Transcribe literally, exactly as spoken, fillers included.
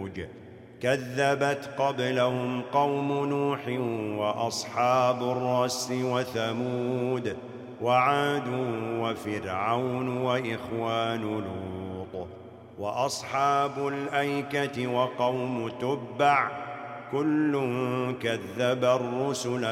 يأجوج كذبت قبلهم قوم نوح وأصحاب الرس وثمود وعاد وفرعون وإخوان لوط وأصحاب الأيكة وقوم تبع كل كذب الرسل